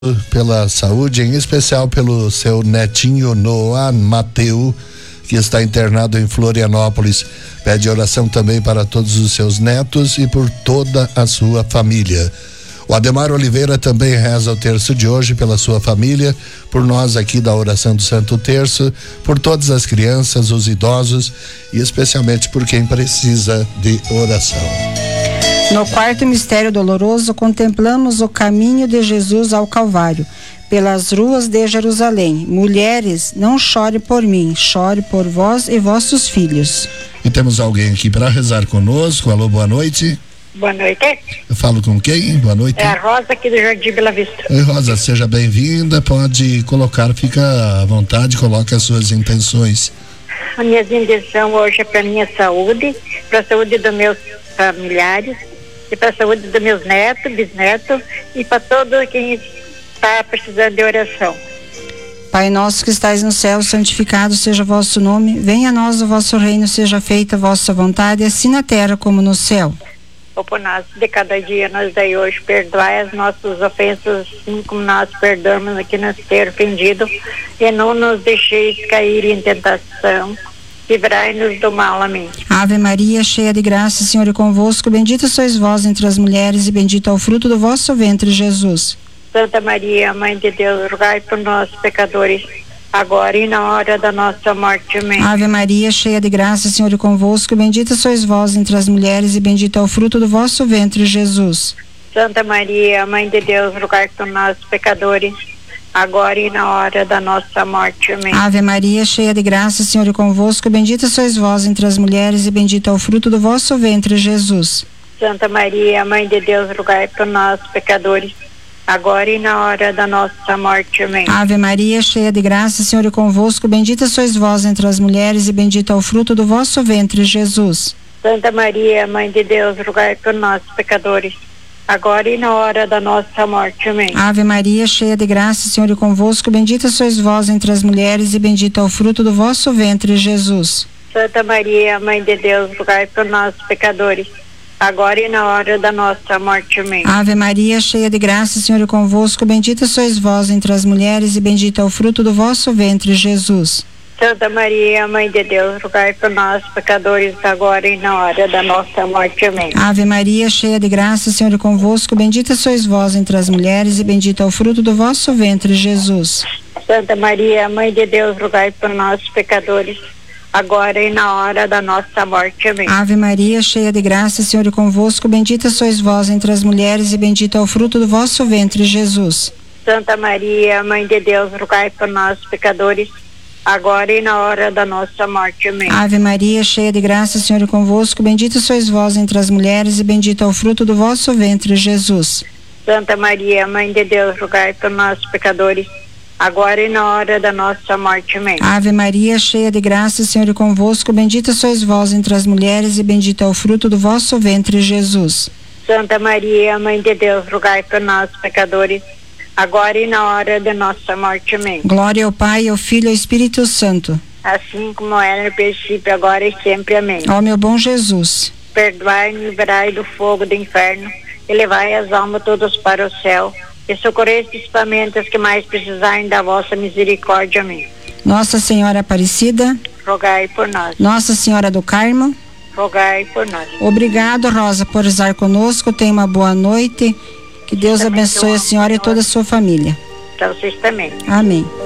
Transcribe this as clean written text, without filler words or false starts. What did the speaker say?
pela saúde, em especial pelo seu netinho Noah Mateu, que está internado em Florianópolis. Pede oração também para todos os seus netos e por toda a sua família. O Ademar Oliveira também reza o terço de hoje pela sua família, por nós aqui da oração do Santo Terço, por todas as crianças, os idosos e especialmente por quem precisa de oração. No quarto mistério doloroso, contemplamos o caminho de Jesus ao Calvário, pelas ruas de Jerusalém. Mulheres, não chore por mim, chore por vós e vossos filhos. E temos alguém aqui para rezar conosco. Alô, boa noite. Boa noite. Eu falo com quem? Boa noite. É a Rosa aqui do Jardim Bela Vista. Oi, Rosa, seja bem-vinda. Pode colocar, fica à vontade, coloque as suas intenções. A minha intenção hoje é para minha saúde, para a saúde dos meus familiares, e para a saúde dos meus netos, bisnetos e para todo quem está precisando de oração. Pai nosso que estais no céu, santificado seja o vosso nome. Venha a nós o vosso reino, seja feita a vossa vontade, assim na terra como no céu. O pão nosso de cada dia nos dai hoje, perdoai as nossas ofensas, assim como nós perdoamos a quem nos tem ofendido, e não nos deixeis cair em tentação. Livrai-nos do mal. Amém. Ave Maria, cheia de graça, o Senhor é convosco. Bendita sois vós entre as mulheres e bendito é o fruto do vosso ventre, Jesus. Santa Maria, Mãe de Deus, rogai por nós, pecadores, agora e na hora da nossa morte. Amém. Ave Maria, cheia de graça, o Senhor é convosco. Bendita sois vós entre as mulheres e bendito é o fruto do vosso ventre, Jesus. Santa Maria, Mãe de Deus, rogai por nós, pecadores, agora e na hora da nossa morte. Amém. Ave Maria, cheia de graça, o Senhor é convosco. Bendita sois vós entre as mulheres e bendito é o fruto do vosso ventre, Jesus. Santa Maria, Mãe de Deus, rogai por nós, pecadores, agora e na hora da nossa morte. Amém. Ave Maria, cheia de graça, o Senhor é convosco. Bendita sois vós entre as mulheres e bendito é o fruto do vosso ventre, Jesus. Santa Maria, Mãe de Deus, rogai por nós, pecadores, agora e na hora da nossa morte. Amém. Ave Maria, cheia de graça, o Senhor é convosco. Bendita sois vós entre as mulheres e bendito é o fruto do vosso ventre, Jesus. Santa Maria, Mãe de Deus, rogai por nós, pecadores, agora e na hora da nossa morte. Amém. Ave Maria, cheia de graça, o Senhor é convosco. Bendita sois vós entre as mulheres e bendito é o fruto do vosso ventre, Jesus. Santa Maria, Mãe de Deus, rogai por nós, pecadores, agora e na hora da nossa morte. Amém. Ave Maria, cheia de graça, o Senhor é convosco. Bendita sois vós entre as mulheres e bendito é o fruto do vosso ventre, Jesus. Santa Maria, Mãe de Deus, rogai por nós, pecadores, agora e na hora da nossa morte. Amém. Ave Maria, cheia de graça, o Senhor é convosco. Bendita sois vós entre as mulheres e bendito é o fruto do vosso ventre, Jesus. Santa Maria, Mãe de Deus, rogai por nós, pecadores, agora e na hora da nossa morte. Amém. Ave Maria, cheia de graça, o Senhor é convosco. Bendita sois vós entre as mulheres e bendito é o fruto do vosso ventre, Jesus. Santa Maria, Mãe de Deus, rogai por nós, pecadores, agora e na hora da nossa morte. Amém. Ave Maria, cheia de graça, o Senhor é convosco. Bendita sois vós entre as mulheres e bendito é o fruto do vosso ventre, Jesus. Santa Maria, Mãe de Deus, rogai por nós, pecadores, agora e na hora da nossa morte. Amém. Glória ao Pai, ao Filho e ao Espírito Santo. Assim como era no princípio, agora e sempre. Amém. Ó meu bom Jesus, perdoai e livrai do fogo do inferno e levai as almas todas para o céu e socorrei principalmente as que mais precisarem da vossa misericórdia. Amém. Nossa Senhora Aparecida, rogai por nós. Nossa Senhora do Carmo, rogai por nós. Obrigado, Rosa, por estar conosco. Tenha uma boa noite. Que Deus abençoe a senhora e toda a sua família. Para vocês também. Amém.